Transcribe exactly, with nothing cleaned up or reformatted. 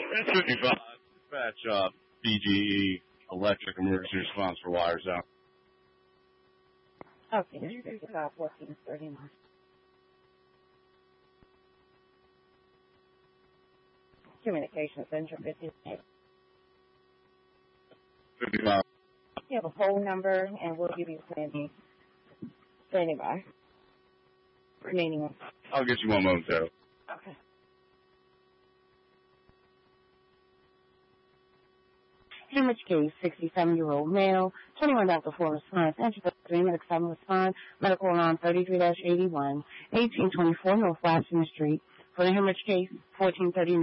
That's fifty-five. Dispatch, uh, B G E, electric emergency response for wires out. Okay, this is fifty-five, fourteen thirty-nine. Communication Center, fifty-five. fifty-five. You have a phone number, and we'll give you standing, standing by. Remaining one. I'll get you one momentarily. Okay. Hemorrhage case, sixty-seven-year-old male, twenty-one Doctor four response, entry for three medical seven respond, medical alarm thirty-three dash eighty-one, eighteen twenty-four North Washington Street. For the hemorrhage case, fourteen thirty-nine.